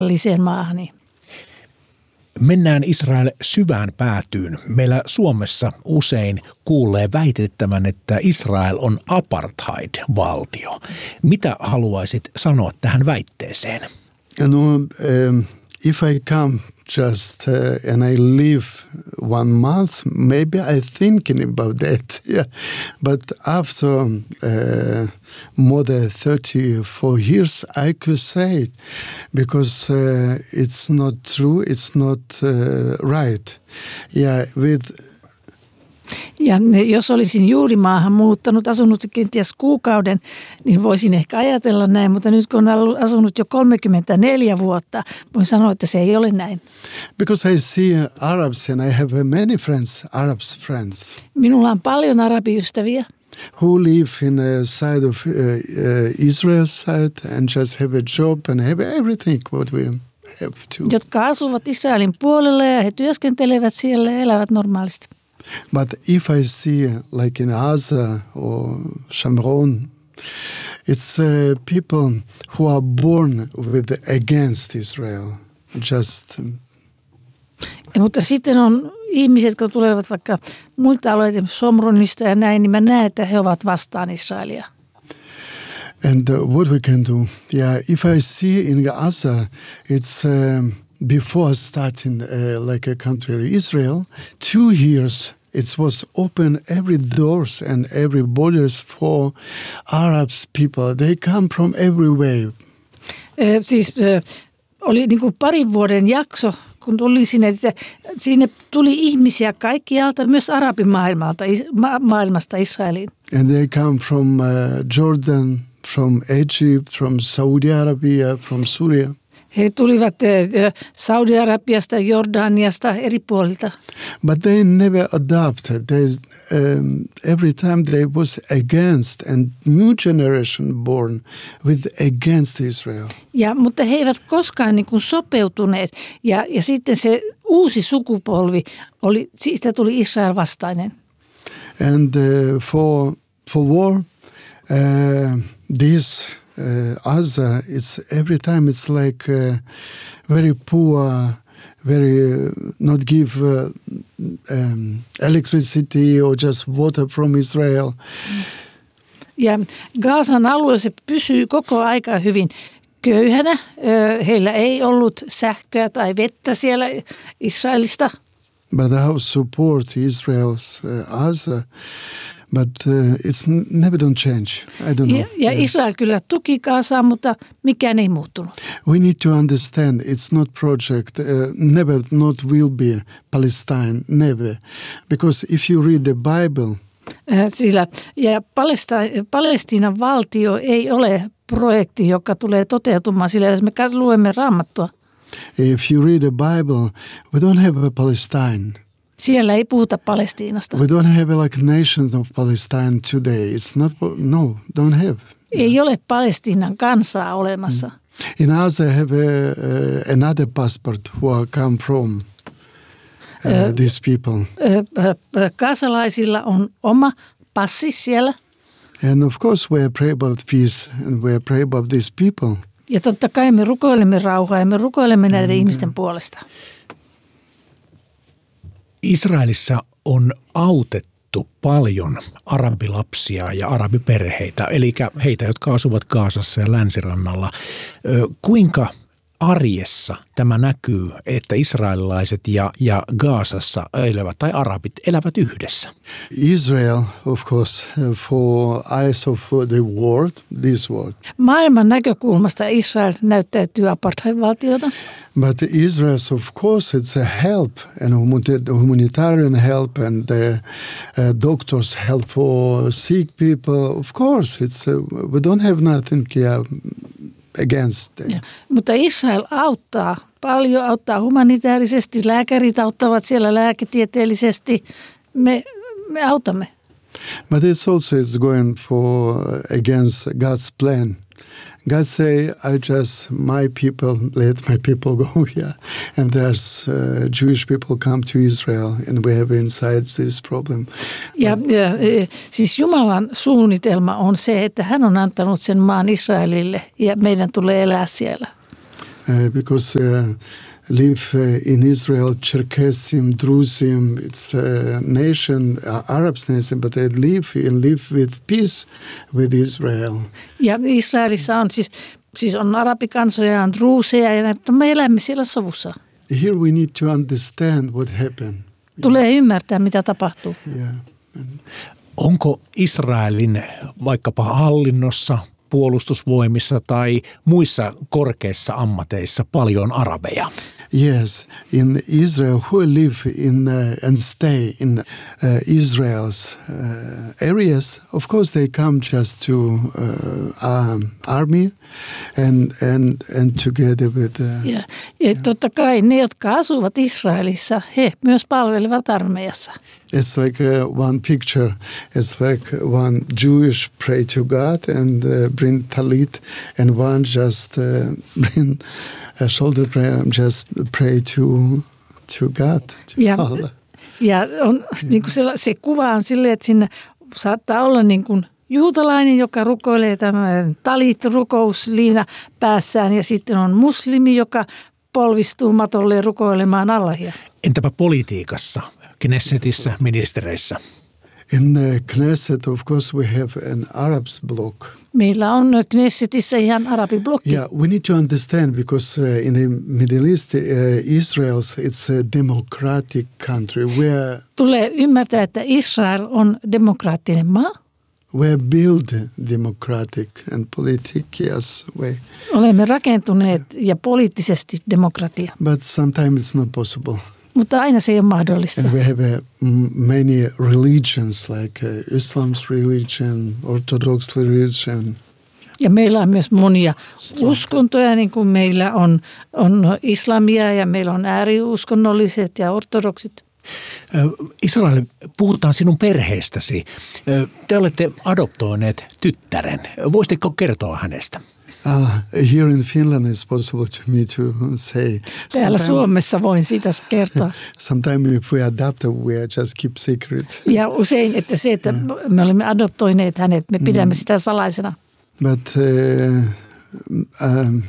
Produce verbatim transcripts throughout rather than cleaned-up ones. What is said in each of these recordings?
liseen maahani. Mennään Israel syvään päätyyn. Meillä Suomessa usein kuulee väitettävän, että Israel on apartheid-valtio. Mitä haluaisit sanoa tähän väitteeseen? You know, um, if I come just uh, and I live one month, maybe I thinking about that. Yeah, but after uh, more than thirty-four years, I could say it because uh, it's not true. It's not uh, right. Yeah, with. Ja jos olisin juuri maahan muuttanut, asunut kenties kuukauden, niin voisin ehkä ajatella näin, mutta nyt kun olen asunut jo kolmekymmentäneljä vuotta, voin sanoa, että se ei ole näin. Because I see Arabs and I have many friends, Arabs friends. Minulla on paljon arabiystäviä. Who live in a side of uh, uh, Israel side and just have a job and have everything what we have to. Jotka asuvat Israelin puolella ja he työskentelevät siellä ja elävät normaalisti. But if I see like in Gaza or Shamron, it's uh, people who are born with against Israel. Just. Ja, mutta sitten on ihmiset, jotka tulevat vaikka muilta alueilta, Somronista ja näin, niin mä näen, että he ovat vastaan Israelia. And uh, what we can do? Yeah, if I see in Gaza, it's uh, before starting uh, like a country Israel, two years it was open every doors and every borders for Arabs people. They come from everywhere. Ö, siis ö, oli niin kuin parin vuoden jakso, kun tuli sinne, että sinne tuli ihmisiä kaikkialta, myös arabimaailmalta, ma- maailmasta Israeliin. And they come from uh, Jordan, from Egypt, from Saudi Arabia, from Syria. He tulivat Saudi-Arabiasta, Jordaniasta, eri puolilta. But they never adopted. They, um, every time they was against, and new generation born with against Israel. Ja, mutta he eivät koskaan niin kuin sopeutuneet. Ja, ja sitten se uusi sukupolvi, oli, siitä tuli Israel vastainen. And uh, for, for war, uh, this... Uh, Gaza, it's every time it's like uh, very poor, very uh, not give uh, um, electricity or just water from Israel. Ja Gazan alue se pysyy koko aika hyvin köyhänä. Heillä ei ollut sähköä tai vettä siellä Israelista. But I support Israel's uh, Gaza. But uh, it's never don't change. I don't know. Ja, ja Israel kyllä tuki Gazaa, mutta mikään ei muuttunut. We need to understand it's not project, uh, never not will be Palestine, never. Because if you read the Bible. Sillä, ja Palesta- Palestiinan valtio ei ole projekti, joka tulee toteutumaan, sillä jos me luemme Raamattua. If you read the Bible, we don't have a Palestine. Siellä ei puhuta Palestiinasta. We don't have like nations of Palestine today. It's not, no, don't have. Ei ole Palestiinan kansaa olemassa. Mm. In Gaza, I have a, a, another passport who are come from uh, uh, these people. Gazalaisilla on oma passi siellä. And of course we pray about peace and we pray about these people. Ja totta kai me rukoilemme rauhaa ja me rukoilemme näiden and, ihmisten puolesta. Israelissa on autettu paljon arabilapsia ja arabiperheitä, eli heitä, jotka asuvat Gazassa ja länsirannalla. Kuinka arjessa tämä näkyy, että israelilaiset ja, ja Gazassa elävät tai arabit elävät yhdessä? Israel, of course, for eyes of the world, this world. Maailman näkökulmasta Israel näyttäytyy apartheid-valtiota. But Israel, of course, it's a help and humanitarian help and the uh, doctors help for sick people. Of course, it's uh, we don't have nothing here against them. Ja, mutta Israel auttaa paljon, auttaa humanitaarisesti. Lääkärit auttavat siellä lääketieteellisesti. Me, me autamme. But it's also it's going for against God's plan. God say, I just, my people, let my people go here. And there's uh, Jewish people come to Israel and we have inside this problem. Ja, ja siis Jumalan suunnitelma on se, että hän on antanut sen maan Israelille ja meidän tulee elää siellä. uh, because uh, live uh, in Israel, Cherkessim, Drusim, it's a nation, uh, Arab nation, but they live and live with peace with Israel. Ja Israelissa on siis, siis on arabikansoja, on druuseja ja näitä, me elämme siellä sovussa. Here we need to understand what happened. Tulee ymmärtää, mitä tapahtuu. Yeah. Onko Israelin vaikkapa hallinnossa, puolustusvoimissa tai muissa korkeissa ammateissa paljon arabeja? Yes, in Israel, who live in uh, and stay in uh, Israel's uh, areas, of course they come just to uh, um, army and and and together with. Uh, ja, ja totta kai ne, jotka asuvat Israelissa, he myös palvelevat armeijassa. It's like uh, one picture. It's like one Jewish pray to God and uh, bring talit, and one just uh, bring a shoulder prayer, just pray to to God. To ja Allah. ja on, niin kuin se, se kuva on silleen, että siinä saattaa olla niin kuin juutalainen, joka rukoilee tämän talit-rukousliina päässään, ja sitten on muslimi, joka polvistuu matolle rukoilemaan Allahia. Entäpä politiikassa, Knessetissä, ministereissä? In the Knesset, of course, we have an Arabs bloc. Meillä on Knessetissä ihan arabiblokki. Yeah, we need to understand because uh, in the Middle East, uh, Israel's it's a democratic country where tulee ymmärtää, että Israel on demokraattinen maa. we build democratic and politic yes way. Olemme rakentuneet ja poliittisesti demokratia. But sometimes it's not possible. Mutta aina se ei ole mahdollista. And we have uh, many religions like uh, Islam's religion, Orthodox religion. Ja meillä on myös monia uskontoja, niin kuin meillä on, on islamia ja meillä on ääriuskonnolliset ja ortodoksit. Israel, puhutaan sinun perheestäsi. Te olette adoptoineet tyttären. Voisitteko kertoa hänestä? Uh, here in Finland it's possible to me to say. Täällä Suomessa voin siitä kertoa. Sometimes if we adopt, we just keep secret. Ja usein, että se, että me olemme adoptoineet hänet, me pidämme sitä salaisena. But uh, um,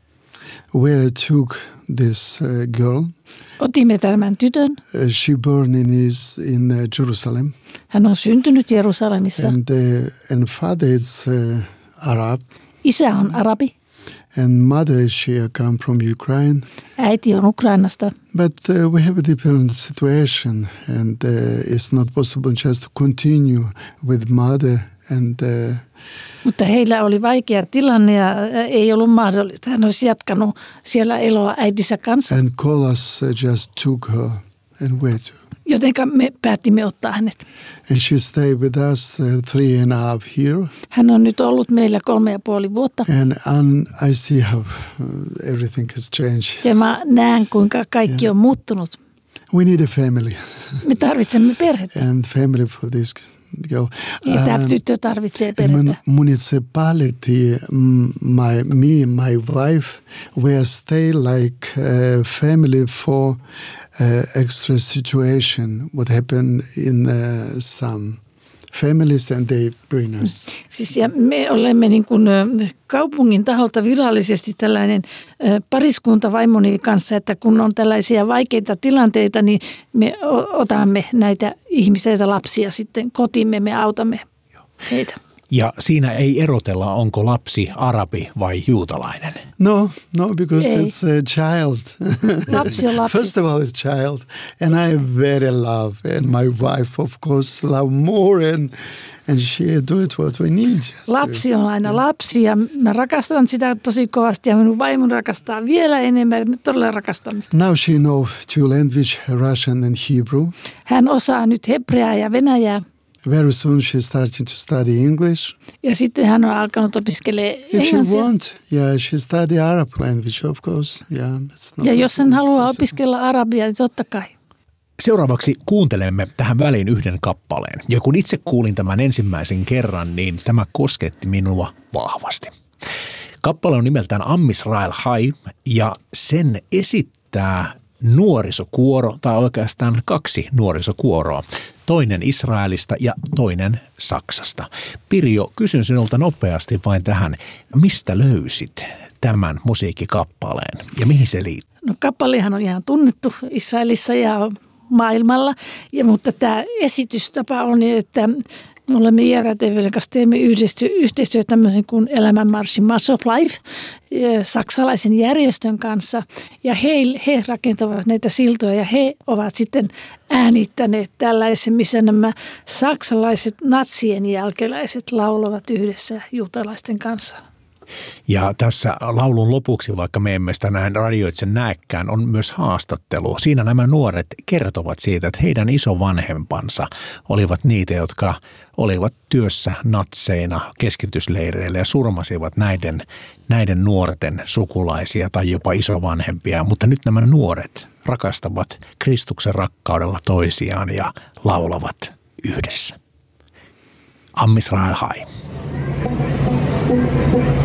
we took this uh, girl. Otimme tämän tytön. Uh, she born in is in uh, Jerusalem. Hän on syntynyt Jerusalemissa. And uh, and father is uh, Arab. Isä on arabi. And mother, she come from Ukraine. Äiti on Ukrainasta. But uh, we have a different situation, and uh, it's not possible just to continue with mother. And uh, mutta heillä oli vaikea tilanne ja ei ollut mahdollista. Hän olisi jatkanut siellä eloa äitinsä kanssa. And Kolas just took her and went. Jotenka me päätimme ottaa hänet. And she stayed with us uh, three and a half year. Hän on nyt ollut meillä kolme ja puoli vuotta. And um, I see how uh, everything has changed. Ja mä näen, kuinka kaikki yeah. on muuttunut. We need a family. Me tarvitsemme perhettä. And family for this girl. Ja tämä tyttö tarvitsee perhettä. Municipality, my, me and my wife, we stay like a family for uh, extra situation, what happened in uh, some families and they bring us. Siis ja me olemme niin kuin kaupungin taholta virallisesti tällainen pariskunta vaimoni kanssa, että kun on tällaisia vaikeita tilanteita, niin me otamme näitä ihmisiä ja lapsia sitten kotimme, me autamme heitä. Ja siinä ei erotella, onko lapsi arabi vai juutalainen. No, no, because ei. It's a child. Lapsi on lapsi. First of all, it's child. And I very love, and my wife, of course, love more, and, and she do it what we need. Lapsi on aina lapsi, ja mä rakastan sitä tosi kovasti, ja minun vaimon rakastaa vielä enemmän. Me todella rakastamme sitä. Now she knows two languages, Russian and Hebrew. Hän osaa nyt hebreaa ja venäjää. Very soon she's starting to study English. Ja sitten hän on alkanut opiskelemaan englantia. If she want, yeah, she study Arab language, of course. Yeah, it's not ja jos hän haluaa opiskella arabia, niin totta kai. Seuraavaksi kuuntelemme tähän väliin yhden kappaleen. Ja kun itse kuulin tämän ensimmäisen kerran, niin tämä kosketti minua vahvasti. Kappale on nimeltään Am Israel Hai, ja sen esittää nuorisokuoro, tai oikeastaan kaksi nuorisokuoroa. Toinen Israelista ja toinen Saksasta. Pirjo, kysyn sinulta nopeasti vain tähän, mistä löysit tämän musiikkikappaleen ja mihin se liittyy? No kappalehan on ihan tunnettu Israelissa ja maailmalla, ja, mutta tämä esitystapa on, että me olemme I R T V:n kanssa teemme yhteistyötä tämmöisen kuin Elämänmarssin March of Life saksalaisen järjestön kanssa, ja he, he rakentavat näitä siltoja ja he ovat sitten äänittäneet tällaisen, missä nämä saksalaiset natsien jälkeläiset laulavat yhdessä juutalaisten kanssa. Ja tässä laulun lopuksi, vaikka me emme sitä näin radioitse näekään, on myös haastattelu. Siinä nämä nuoret kertovat siitä, että heidän isovanhempansa olivat niitä, jotka olivat työssä natseina keskitysleireillä ja surmasivat näiden, näiden nuorten sukulaisia tai jopa isovanhempia. Mutta nyt nämä nuoret rakastavat Kristuksen rakkaudella toisiaan ja laulavat yhdessä. Am Israel Hai.